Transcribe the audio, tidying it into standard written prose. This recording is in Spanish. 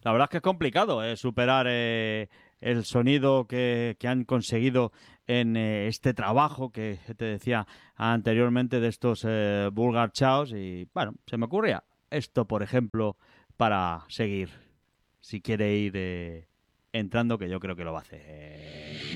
La verdad es que es complicado superar el sonido que han conseguido en este trabajo que te decía anteriormente de estos Bulgar Chaos. Y bueno, se me ocurría esto, por ejemplo, para seguir. Si quiere ir entrando, que yo creo que lo va a hacer.